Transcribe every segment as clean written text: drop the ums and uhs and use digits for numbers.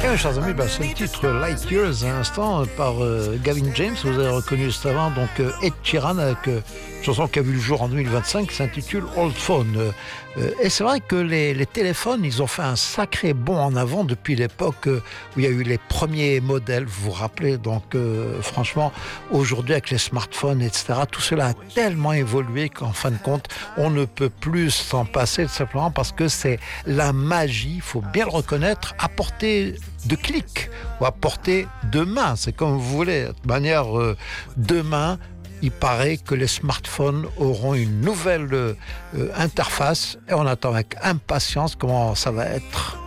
Mes chers amis, c'est le titre Light Years à l'instant par Gavin James. Vous avez reconnu juste avant donc Ed Sheeran avec une chanson qui a vu le jour en 2025 qui s'intitule Old Phone. Et c'est vrai que les téléphones, ils ont fait un sacré bond en avant depuis l'époque où il y a eu les premiers modèles, vous vous rappelez. Donc franchement, aujourd'hui avec les smartphones, etc., tout cela a tellement évolué qu'en fin de compte, on ne peut plus s'en passer tout simplement parce que c'est la magie, il faut bien le reconnaître, à portée de clic ou à portée de main. C'est comme vous voulez. De manière demain, il paraît que les smartphones auront une nouvelle interface et on attend avec impatience comment ça va être.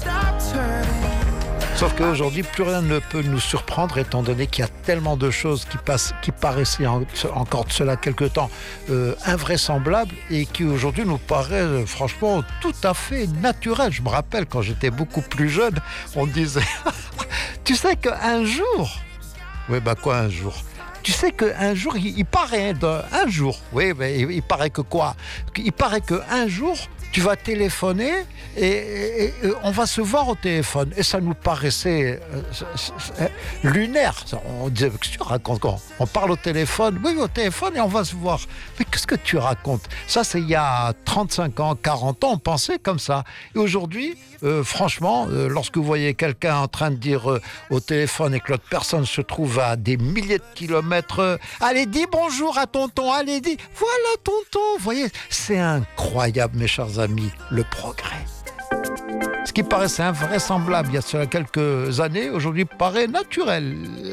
Sauf qu'aujourd'hui, plus rien ne peut nous surprendre étant donné qu'il y a tellement de choses qui paraissaient encore de cela quelque temps invraisemblables et qui aujourd'hui nous paraissent franchement tout à fait naturelles. Je me rappelle quand j'étais beaucoup plus jeune, on disait tu sais qu'un jour, oui quoi un jour, tu sais qu'un jour, il paraît un jour, oui mais il paraît que quoi, il paraît qu'un jour tu vas téléphoner et on va se voir au téléphone. Et ça nous paraissait lunaire. On disait, qu'est-ce que tu racontes quand on parle au téléphone? Oui, au téléphone et on va se voir. Mais qu'est-ce que tu racontes? Ça, c'est il y a 35 ans, 40 ans, on pensait comme ça. Et aujourd'hui, franchement, lorsque vous voyez quelqu'un en train de dire au téléphone et que l'autre personne se trouve à des milliers de kilomètres, allez, dis bonjour à tonton, allez, dis, voilà tonton. Vous voyez, c'est incroyable, mes chers amis, le progrès. Ce qui paraissait invraisemblable il y a cela quelques années, aujourd'hui paraît naturel.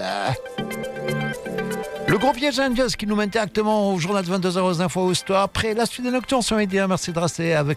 Le groupe Yes Angels qui nous mène directement au journal de 22h aux infos au histoire. Après la suite des nocturnes sur Média, merci de rester avec